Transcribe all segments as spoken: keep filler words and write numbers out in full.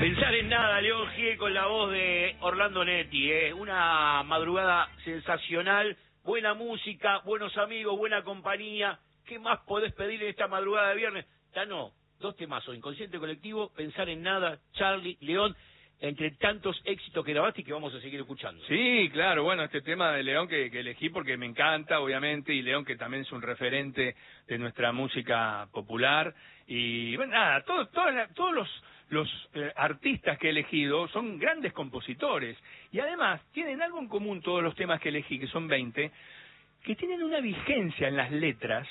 Pensar en nada, León Gieco con la voz de Orlando Netti, ¿eh? Una madrugada sensacional, buena música, buenos amigos, buena compañía. ¿Qué más podés pedir en esta madrugada de viernes? Tano, dos temazos, Inconsciente Colectivo, Pensar en nada, Charlie, León, entre tantos éxitos que grabaste y que vamos a seguir escuchando. Sí, claro, bueno, este tema de León que, que elegí porque me encanta, obviamente, y León que también es un referente de nuestra música popular. Y bueno, nada, todo, todo, todos los... Los eh, artistas que he elegido son grandes compositores y además tienen algo en común todos los temas que elegí, que son veinte, que tienen una vigencia en las letras.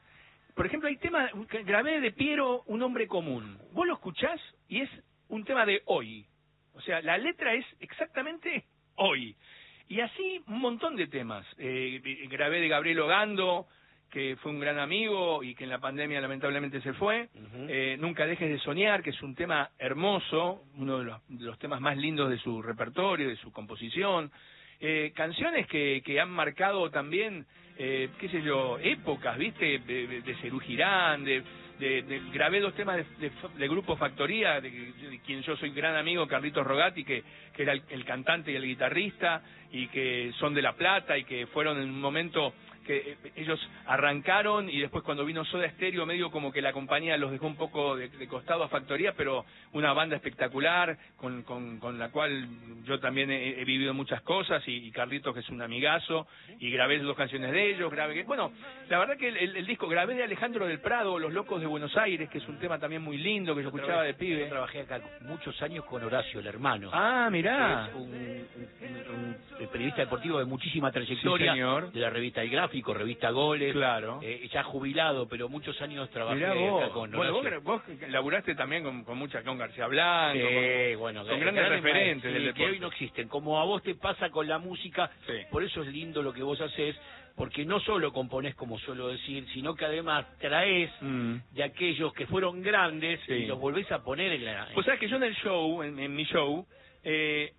Por ejemplo, hay temas que grabé de Piero, Un hombre común. Vos lo escuchás y es un tema de hoy. O sea, la letra es exactamente hoy. Y así un montón de temas. Eh, grabé de Gabriel Ogando, que fue un gran amigo y que en la pandemia lamentablemente se fue. Uh-huh. eh, Nunca dejes de soñar, que es un tema hermoso, uno de los, de los temas más lindos de su repertorio, de su composición. Eh, canciones que, que han marcado también, eh, qué sé yo, épocas, ¿viste? De, de, de Serú Girán, de, de, de, grabé dos temas de, de, de Grupo Factoría, de, de quien yo soy gran amigo, Carlitos Rogati, que, que era el, el cantante y el guitarrista, y que son de La Plata, y que fueron en un momento que ellos arrancaron y después cuando vino Soda Stereo medio como que la compañía los dejó un poco de, de costado a Factoría, pero una banda espectacular con, con, con la cual yo también he, he vivido muchas cosas y, y Carlitos que es un amigazo y grabé dos canciones de ellos, grabé, bueno, la verdad que el, el, el disco grabé de Alejandro del Prado, Los Locos de Buenos Aires, que es un tema también muy lindo que yo, yo escuchaba de pibe. Yo trabajé acá muchos años con Horacio, el hermano. Ah, mirá. Es un, un, un, un periodista deportivo de muchísima trayectoria, sí, señor. De la revista El Gráfico, revista Goles, claro, eh, ya jubilado, pero muchos años trabajé Mirá vos. acá con bueno, Horacio. Vos, vos laburaste también con, con mucha, con García Blanco, eh, con, bueno, con grandes referentes sí, del deporte. Que hoy no existen, como a vos te pasa con la música, sí. Por eso es lindo lo que vos haces, porque no solo componés, como suelo decir, sino que además traes mm. de aquellos que fueron grandes sí. y los volvés a poner en la... Pues sabés que yo en el show, en, en mi show, eh,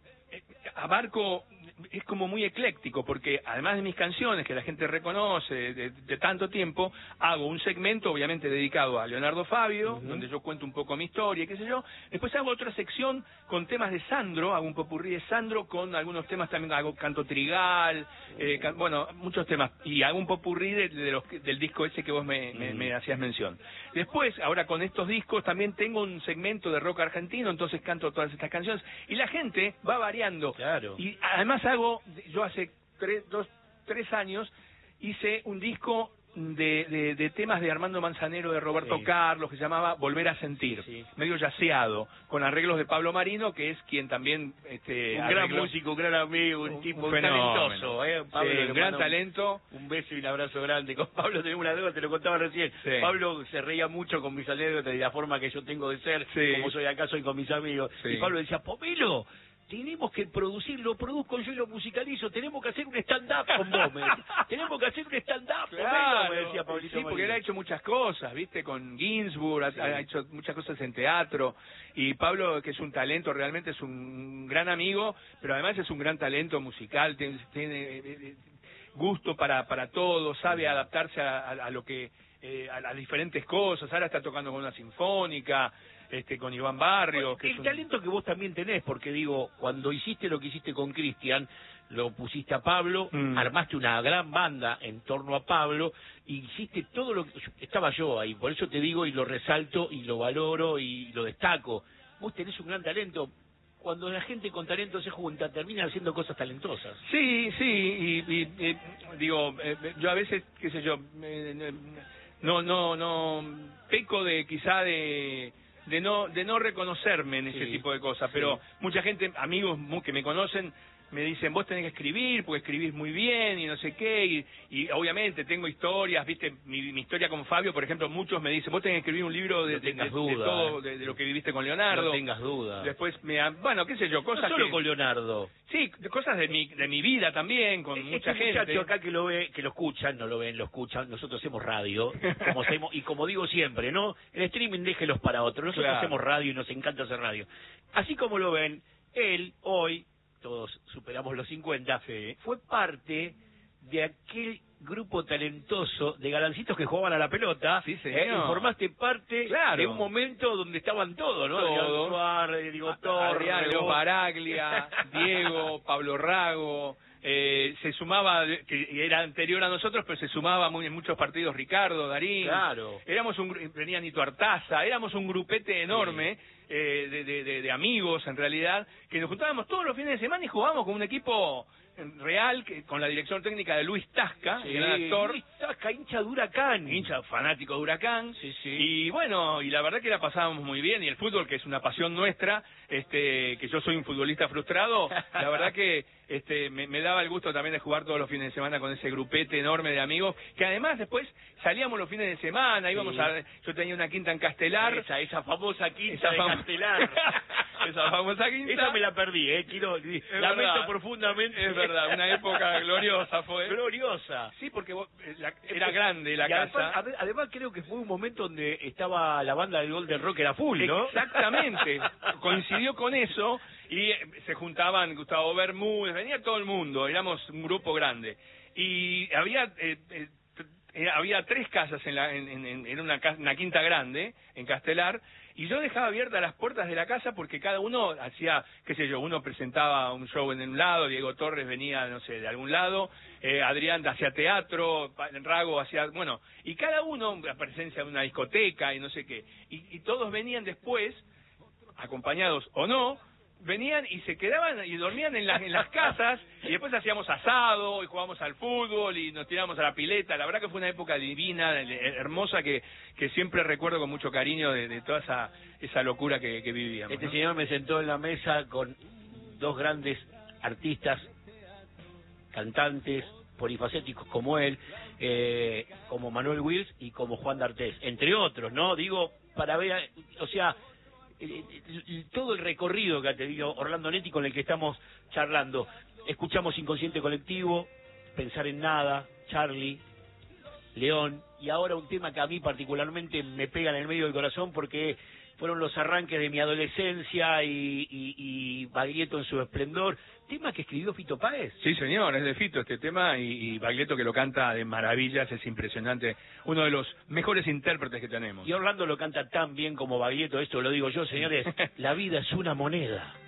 abarco, es como muy ecléctico, porque además de mis canciones que la gente reconoce de, de tanto tiempo, hago un segmento obviamente dedicado a Leonardo Fabio, uh-huh. donde yo cuento un poco mi historia, qué sé yo. Después hago otra sección con temas de Sandro, hago un popurrí de Sandro con algunos temas también, hago canto trigal, eh, can, bueno, muchos temas, y hago un popurrí de, de los, del disco ese que vos me, uh-huh. me, me hacías mención. Después, ahora con estos discos también tengo un segmento de rock argentino, entonces canto todas estas canciones, y la gente va variando. Claro. Y además hago, yo hace tres, dos, tres años hice un disco de, de, de temas de Armando Manzanero, de Roberto sí. Carlos, que se llamaba Volver a Sentir, sí, sí. medio yaceado, con arreglos de Pablo Marino, que es quien también... Este, un arregló, gran músico, un gran amigo, un, un tipo un talentoso, ¿eh? Pablo, sí, un gran talento. Un beso y un abrazo grande. Con Pablo tenemos una deuda, te lo contaba recién. Sí. Pablo se reía mucho con mis anécdotas y la forma que yo tengo de ser, sí. como soy acá, soy con mis amigos. Sí. Y Pablo decía, Pomelo, tenemos que producir, lo produzco yo y lo musicalizo, tenemos que hacer un stand-up con vos, me decía. Tenemos que hacer un stand-up, claro, me decía Pablito. Sí, porque él ha hecho muchas cosas, viste, con Ginsburg, sí. ha, ha hecho muchas cosas en teatro, y Pablo, que es un talento, realmente es un gran amigo, pero además es un gran talento musical, tiene, tiene gusto para, para todo, sabe adaptarse a, a, a lo que, eh, a las diferentes cosas, ahora está tocando con una sinfónica, este con Iván Barrios. El un... talento que vos también tenés, porque digo, cuando hiciste lo que hiciste con Cristian, lo pusiste a Pablo, mm. armaste una gran banda en torno a Pablo, y hiciste todo lo que... Estaba yo ahí, por eso te digo y lo resalto y lo valoro y lo destaco. Vos tenés un gran talento. Cuando la gente con talento se junta, termina haciendo cosas talentosas. Sí, sí, y, y, y digo, eh, yo a veces, qué sé yo, eh, no, no, no, peco de quizá de... de no de no reconocerme en ese sí, tipo de cosas, sí. pero mucha gente, amigos que me conocen, me dicen, vos tenés que escribir, porque escribís muy bien y no sé qué, y, y obviamente tengo historias, viste, mi, mi historia con Fabio, por ejemplo, muchos me dicen, vos tenés que escribir un libro de, no de, de, duda, de todo, de, de lo que viviste con Leonardo. No tengas duda. Después, me, bueno, qué sé yo, cosas no solo que, con Leonardo. Sí, cosas de mi de mi vida también, con este mucha gente. Muchacho acá que lo ve, que lo escuchan, no lo ven, lo escuchan, nosotros hacemos radio, como hacemos, y como digo siempre, ¿no? El streaming déjelos para otros, nosotros claro. hacemos radio y nos encanta hacer radio. Así como lo ven, él, hoy, todos superamos los cincuenta, sí. fue parte de aquel grupo talentoso de galancitos que jugaban a la pelota. Sí, señor. Eh, y formaste parte claro. de un momento donde estaban todos, ¿no? Todo. Suárez, Diego Torres, Adriano Baraglia, Diego, Pablo Rago. Eh, se sumaba, que era anterior a nosotros, pero se sumaba muy, en muchos partidos Ricardo, Darín. Claro. Éramos un, venía Nito Artaza, éramos un grupete enorme, sí. eh, de, de, de, de amigos en realidad, que nos juntábamos todos los fines de semana y jugábamos con un equipo real, que, con la dirección técnica de Luis Tasca, sí, el gran actor. Luis Tasca, hincha de Huracán. Hincha fanático de Huracán. Sí, sí. Y bueno, y la verdad que la pasábamos muy bien, y el fútbol, que es una pasión nuestra, este, que yo soy un futbolista frustrado, la verdad que este, me, me daba el gusto también de jugar todos los fines de semana con ese grupete enorme de amigos, que además después salíamos los fines de semana, íbamos sí. a, yo tenía una quinta en Castelar. Esa, esa famosa quinta esa de fam Castelar. Esa famosa quinta. Esa me la perdí, eh, quiero, lamento verdad. profundamente. Es verdad, una época gloriosa fue. Gloriosa. Sí, porque vos, la, era grande la y casa. Además, además creo que fue un momento donde estaba la banda del Golden Rock, era full, ¿no? Exactamente, coincidió con eso, y se juntaban Gustavo Bermúdez, venía todo el mundo, éramos un grupo grande. Y había... Eh, eh, Eh, había tres casas en, la, en, en, en una, una quinta grande, en Castelar, y yo dejaba abiertas las puertas de la casa porque cada uno hacía, qué sé yo, uno presentaba un show en un lado, Diego Torres venía, no sé, de algún lado, eh, Adrián hacía teatro, Rago hacía, bueno, y cada uno, la presencia de una discoteca y no sé qué, y, y todos venían después, acompañados o no, venían y se quedaban y dormían en las, en las casas, y después hacíamos asado y jugábamos al fútbol y nos tirábamos a la pileta. La verdad que fue una época divina, hermosa, que, que siempre recuerdo con mucho cariño de, de toda esa, esa locura que, que vivíamos. Este ¿no? señor me sentó en la mesa con dos grandes artistas, cantantes, polifacéticos como él, eh, como Manuel Wills y como Juan D'Artés, entre otros, ¿no? Digo, para ver, o sea... todo el recorrido que ha tenido Orlando Netti con el que estamos charlando. Escuchamos Inconsciente Colectivo, Pensar en Nada, Charlie, León, y ahora un tema que a mí particularmente me pega en el medio del corazón porque fueron los arranques de mi adolescencia y, y, y Baglietto en su esplendor. ¿Tema que escribió Fito Páez? Sí, señor, es de Fito este tema, y, y Baglietto, que lo canta de maravillas, es impresionante, uno de los mejores intérpretes que tenemos. Y Orlando lo canta tan bien como Baglietto, esto lo digo yo, señores, la vida es una moneda.